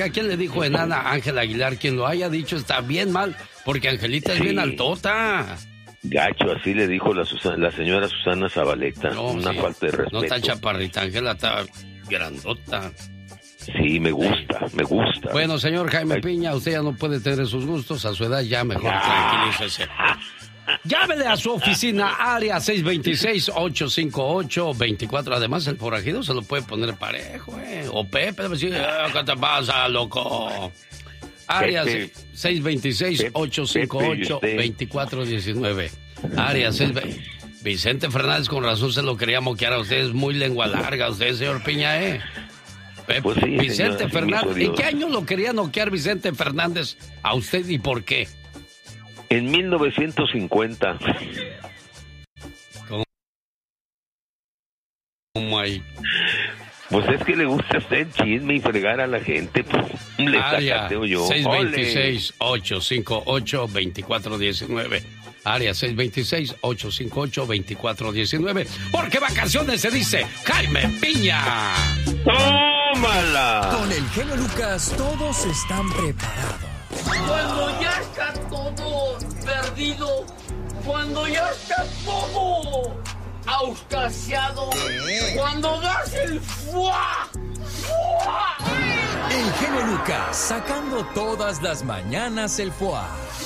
¿a quién le dijo enana Ángela Aguilar? Quien lo haya dicho está bien mal, porque Angelita es bien altota. Gacho, así le dijo la señora Susana Zabaleta. No, una falta de respeto. No está chaparrita, Ángela está grandota. Sí, me gusta. Bueno, señor Jaime Piña, usted ya no puede tener sus gustos. A su edad ya mejor tranquilícese. Llámele a su oficina, área 626-858-24. Además, el forajido se lo puede poner parejo, O Pepe, debe decir, ¿qué te pasa, loco? Área 626-858-2419. Área 626. Vicente Fernández, con razón se lo quería moquear a usted. Es muy lengua larga usted, señor Piña, Pues sí, Vicente señora, Fernández. ¿En qué año lo quería noquear Vicente Fernández a usted y por qué? En 1950. ¿Cómo ahí? Pues es que le gusta usted chisme y fregar a la gente. Pues, le sacateo yo. 626-858-2419. Área 626-858-2419. Porque vacaciones se dice Jaime Piña. ¡Tómala! Con el genio Lucas todos están preparados. Cuando ya está todo perdido, cuando ya está todo auscasiado, cuando das el fuá. El genio Lucas sacando todas las mañanas el fuá.